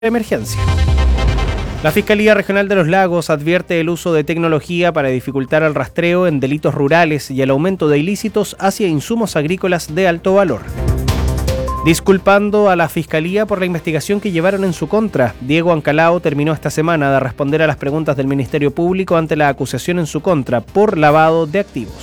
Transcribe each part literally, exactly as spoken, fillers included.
emergencia. La Fiscalía Regional de los Lagos advierte el uso de tecnología para dificultar el rastreo en delitos rurales y el aumento de ilícitos hacia insumos agrícolas de alto valor. Disculpando a la Fiscalía por la investigación que llevaron en su contra, Diego Ancalao terminó esta semana de responder a las preguntas del Ministerio Público ante la acusación en su contra por lavado de activos.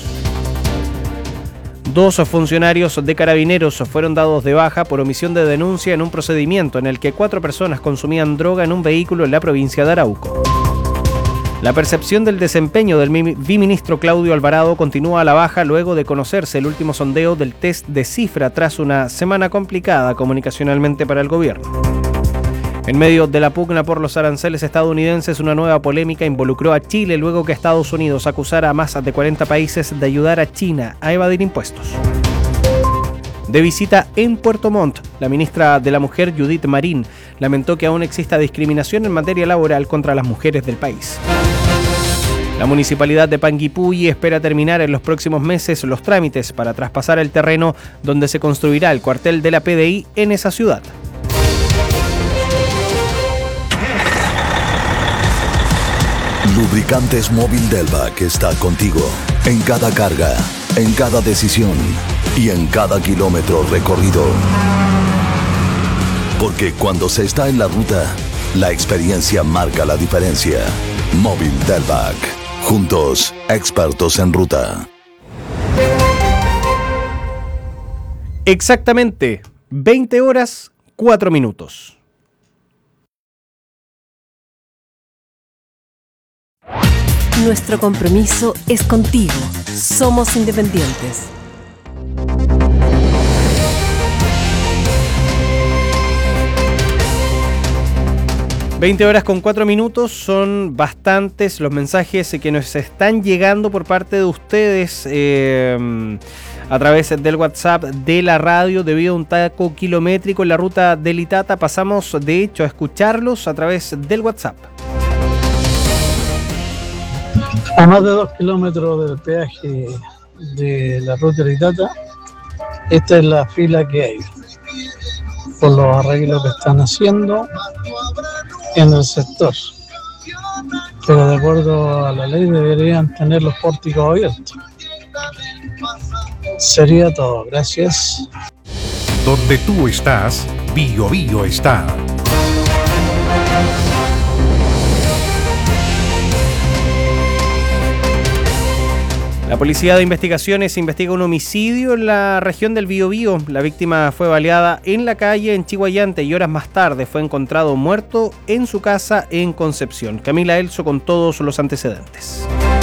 Dos funcionarios de Carabineros fueron dados de baja por omisión de denuncia en un procedimiento en el que cuatro personas consumían droga en un vehículo en la provincia de Arauco. La percepción del desempeño del viceministro Claudio Alvarado continúa a la baja luego de conocerse el último sondeo del test de cifra tras una semana complicada comunicacionalmente para el gobierno. En medio de la pugna por los aranceles estadounidenses, una nueva polémica involucró a Chile luego que Estados Unidos acusara a más de cuarenta países de ayudar a China a evadir impuestos. De visita en Puerto Montt, la ministra de la Mujer, Judith Marín, lamentó que aún exista discriminación en materia laboral contra las mujeres del país. La municipalidad de Panguipulli espera terminar en los próximos meses los trámites para traspasar el terreno donde se construirá el cuartel de la P D I en esa ciudad. Lubricantes Móvil Delvac está contigo en cada carga, en cada decisión y en cada kilómetro recorrido. Porque cuando se está en la ruta, la experiencia marca la diferencia. Móvil Delvac. Juntos, expertos en ruta. Exactamente, veinte horas, cuatro minutos. Nuestro compromiso es contigo. Somos independientes. veinte horas con cuatro minutos, son bastantes los mensajes que nos están llegando por parte de ustedes eh, a través del WhatsApp de la radio. Debido a un taco kilométrico en la ruta del Itata, pasamos de hecho a escucharlos a través del WhatsApp. A más de dos kilómetros del peaje de la ruta del Itata, esta es la fila que hay por los arreglos que están haciendo en el sector, pero de acuerdo a la ley deberían tener los pórticos abiertos. Sería todo, gracias. Donde tú estás, Bio Bio está. La Policía de Investigaciones investiga un homicidio en la región del Biobío. La víctima fue baleada en la calle en Chihuayante y horas más tarde fue encontrado muerto en su casa en Concepción. Camila Elso con todos los antecedentes.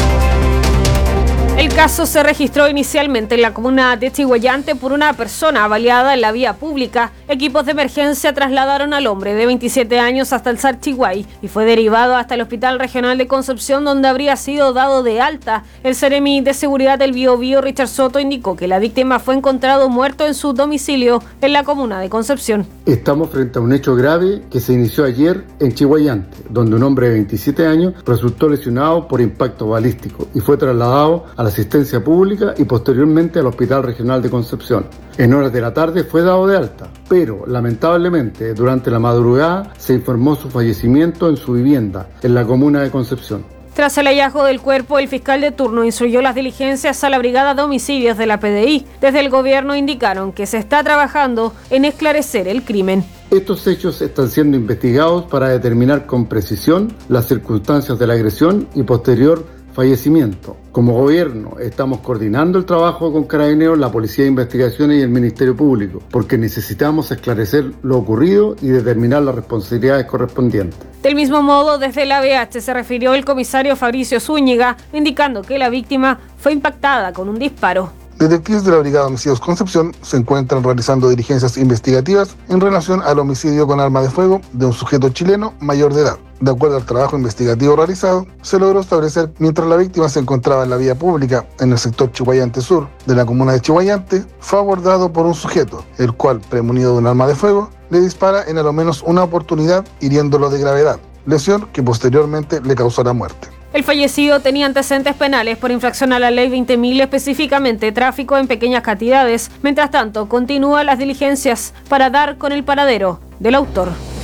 El caso se registró inicialmente en la comuna de Chihuayante por una persona baleada en la vía pública. Equipos de emergencia trasladaron al hombre de veintisiete años hasta el S A R Chihuay y fue derivado hasta el Hospital Regional de Concepción, donde habría sido dado de alta. El Seremi de Seguridad del Biobío, Richard Soto, indicó que la víctima fue encontrado muerto en su domicilio en la comuna de Concepción. Estamos frente a un hecho grave que se inició ayer en Chihuayante, donde un hombre de veintisiete años resultó lesionado por impacto balístico y fue trasladado a la asistencia pública y posteriormente al Hospital Regional de Concepción. En horas de la tarde fue dado de alta, pero lamentablemente durante la madrugada se informó su fallecimiento en su vivienda en la comuna de Concepción. Tras el hallazgo del cuerpo, el fiscal de turno instruyó las diligencias a la Brigada de Homicidios de la P D I. Desde el gobierno indicaron que se está trabajando en esclarecer el crimen. Estos hechos están siendo investigados para determinar con precisión las circunstancias de la agresión y posterior fallecimiento. Como gobierno estamos coordinando el trabajo con Carabineros, la Policía de Investigaciones y el Ministerio Público, porque necesitamos esclarecer lo ocurrido y determinar las responsabilidades correspondientes. Del mismo modo, desde la B H se refirió el comisario Fabricio Zúñiga, indicando que la víctima fue impactada con un disparo. Detectives de la Brigada de Homicidios Concepción se encuentran realizando diligencias investigativas en relación al homicidio con arma de fuego de un sujeto chileno mayor de edad. De acuerdo al trabajo investigativo realizado, se logró establecer mientras la víctima se encontraba en la vía pública en el sector Chihuayante Sur de la comuna de Chihuayante, fue abordado por un sujeto, el cual, premunido de un arma de fuego, le dispara en a lo menos una oportunidad, hiriéndolo de gravedad, lesión que posteriormente le causó la muerte. El fallecido tenía antecedentes penales por infracción a la ley veinte mil, específicamente tráfico en pequeñas cantidades. Mientras tanto, continúan las diligencias para dar con el paradero del autor.